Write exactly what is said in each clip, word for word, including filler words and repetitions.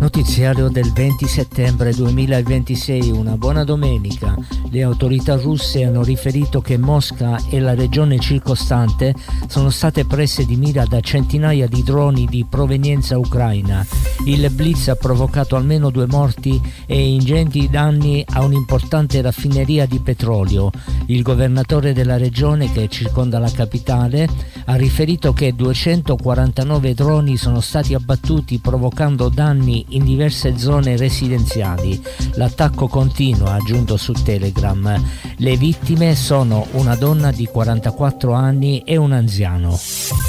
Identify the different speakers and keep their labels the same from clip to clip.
Speaker 1: Notiziario del venti settembre duemilaventisei, una buona domenica. Le autorità russe hanno riferito che Mosca e la regione circostante sono state prese di mira da centinaia di droni di provenienza ucraina. Il blitz ha provocato almeno due morti e ingenti danni a un'importante raffineria di petrolio. Il governatore della regione, che circonda la capitale, ha riferito che duecentoquarantanove droni sono stati abbattuti, provocando danni in diverse zone residenziali. L'attacco continua, ha aggiunto su Telegram. Le vittime sono una donna di quarantaquattro anni e un anziano.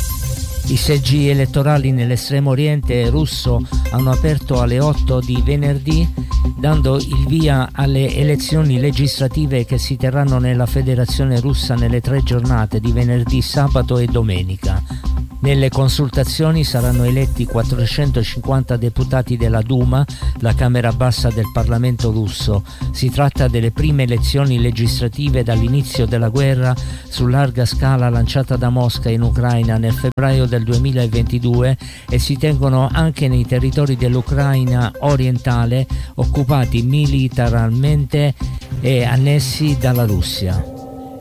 Speaker 1: I seggi elettorali nell'estremo oriente russo hanno aperto alle otto di venerdì, dando il via alle elezioni legislative che si terranno nella Federazione Russa nelle tre giornate di venerdì, sabato e domenica. Nelle consultazioni saranno eletti quattrocentocinquanta deputati della Duma, la Camera bassa del Parlamento russo. Si tratta delle prime elezioni legislative dall'inizio della guerra su larga scala lanciata da Mosca in Ucraina nel febbraio del duemilaventidue e si tengono anche nei territori dell'Ucraina orientale occupati militarmente e annessi dalla Russia.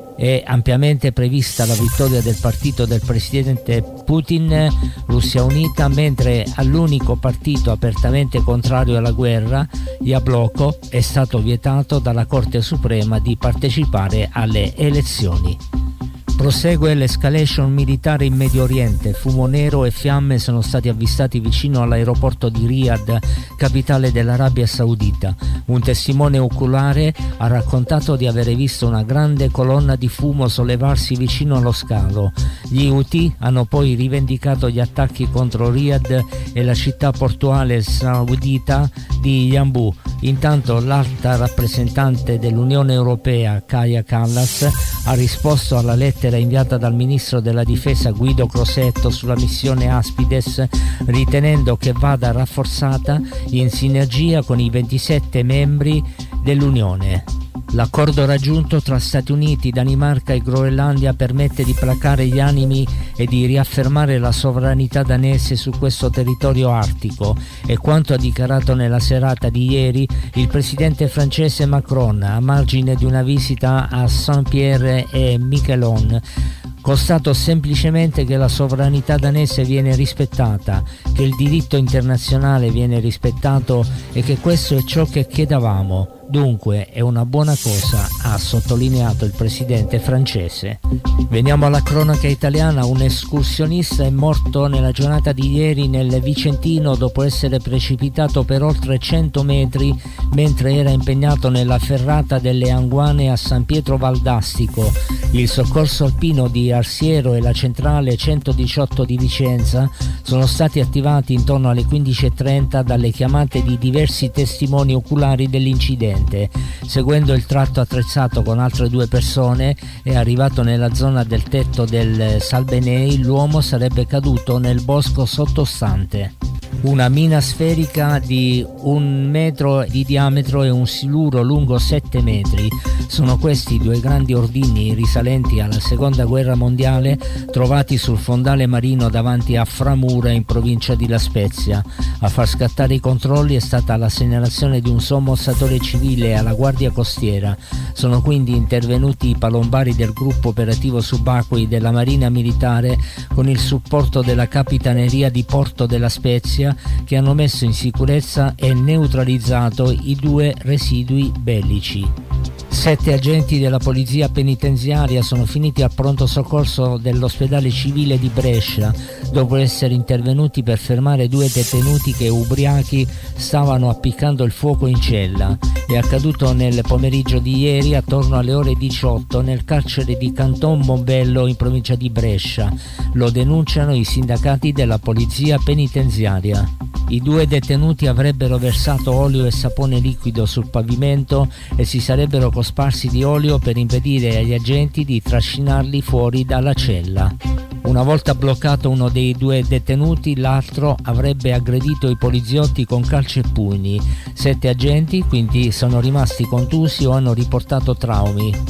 Speaker 1: È ampiamente prevista la vittoria del partito del presidente Putin, Russia Unita, mentre all'unico partito apertamente contrario alla guerra, Yabloko, è stato vietato dalla Corte Suprema di partecipare alle elezioni. Prosegue l'escalation militare in Medio Oriente. Fumo nero e fiamme sono stati avvistati vicino all'aeroporto di Riyadh, capitale dell'Arabia Saudita. Un testimone oculare ha raccontato di avere visto una grande colonna di fumo sollevarsi vicino allo scalo. Gli Houthi hanno poi rivendicato gli attacchi contro Riyadh e la città portuale saudita di Yanbu. Intanto l'alta rappresentante dell'Unione Europea, Kaja Kallas, ha risposto alla lettera inviata dal ministro della difesa Guido Crosetto sulla missione Aspides, ritenendo che vada rafforzata in sinergia con i ventisette membri dell'Unione. L'accordo raggiunto tra Stati Uniti, Danimarca e Groenlandia permette di placare gli animi e di riaffermare la sovranità danese su questo territorio artico, e quanto ha dichiarato nella serata di ieri il presidente francese Macron a margine di una visita a Saint-Pierre et Miquelon. Constato semplicemente che la sovranità danese viene rispettata, che il diritto internazionale viene rispettato e che questo è ciò che chiedevamo. Dunque è una buona cosa, ha sottolineato il presidente francese. Veniamo alla cronaca italiana. Un escursionista è morto nella giornata di ieri nel Vicentino dopo essere precipitato per oltre cento metri mentre era impegnato nella ferrata delle Anguane a San Pietro Valdastico. Il soccorso alpino di Arsiero e la centrale centodiciotto di Vicenza sono stati attivati intorno alle quindici e trenta dalle chiamate di diversi testimoni oculari dell'incidente. Seguendo il tratto attrezzato con altre due persone e arrivato nella zona del tetto del Salbenei, l'uomo sarebbe caduto nel bosco sottostante. Una mina sferica di un metro di diametro e un siluro lungo sette metri. Sono questi i due grandi ordigni risalenti alla seconda guerra mondiale trovati sul fondale marino davanti a Framura in provincia di La Spezia. A far scattare i controlli è stata la segnalazione di un sommozzatore civile alla Guardia Costiera. Sono quindi intervenuti i palombari del gruppo operativo subacquei della Marina Militare con il supporto della Capitaneria di Porto della Spezia, che hanno messo in sicurezza e neutralizzato i due residui bellici. Sette agenti della polizia penitenziaria sono finiti al pronto soccorso dell'ospedale civile di Brescia dopo essere intervenuti per fermare due detenuti che, ubriachi, stavano appiccando il fuoco in cella. È accaduto nel pomeriggio di ieri attorno alle ore diciotto nel carcere di Canton Mombello in provincia di Brescia. Lo denunciano i sindacati della polizia penitenziaria. I due detenuti avrebbero versato olio e sapone liquido sul pavimento e si sarebbero cosparsi di olio per impedire agli agenti di trascinarli fuori dalla cella. Una volta bloccato uno dei due detenuti, l'altro avrebbe aggredito i poliziotti con calci e pugni. Sette agenti quindi sono rimasti contusi o hanno riportato traumi.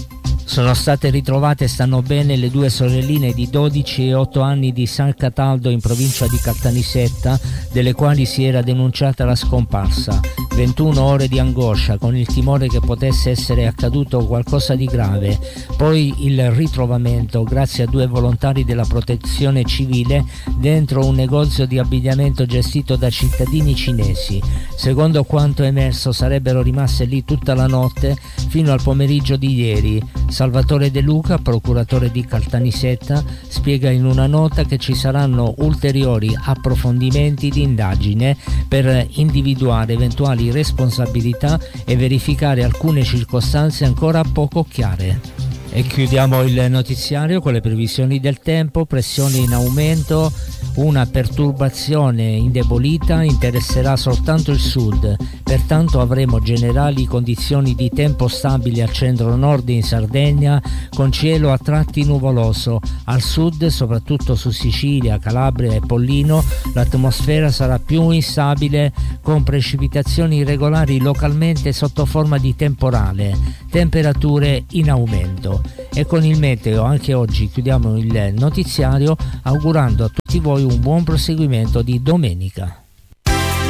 Speaker 1: Sono state ritrovate e stanno bene le due sorelline di dodici e otto anni di San Cataldo in provincia di Caltanissetta, delle quali si era denunciata la scomparsa. ventuno ore di angoscia con il timore che potesse essere accaduto qualcosa di grave. Poi il ritrovamento grazie a due volontari della protezione civile dentro un negozio di abbigliamento gestito da cittadini cinesi. Secondo quanto emerso sarebbero rimaste lì tutta la notte fino al pomeriggio di ieri. Salvatore De Luca, procuratore di Caltanissetta, spiega in una nota che ci saranno ulteriori approfondimenti di indagine per individuare eventuali responsabilità e verificare alcune circostanze ancora poco chiare. E chiudiamo il notiziario con le previsioni del tempo. Pressione in aumento, una perturbazione indebolita interesserà soltanto il sud, pertanto avremo generali condizioni di tempo stabili al centro-nord in Sardegna con cielo a tratti nuvoloso. Al sud, soprattutto su Sicilia, Calabria e Pollino, l'atmosfera sarà più instabile con precipitazioni irregolari localmente sotto forma di temporale, temperature in aumento. E con il meteo anche oggi chiudiamo il notiziario augurando a tutti voi un buon proseguimento di domenica.